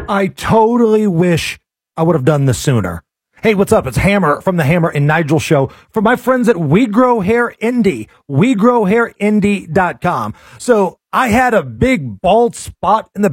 I totally wish I would have done this sooner. Hey, what's up? It's Hammer from the Hammer and Nigel Show for my friends at We Grow Hair Indie, WeGrowHairIndie.com. So I had a big bald spot in the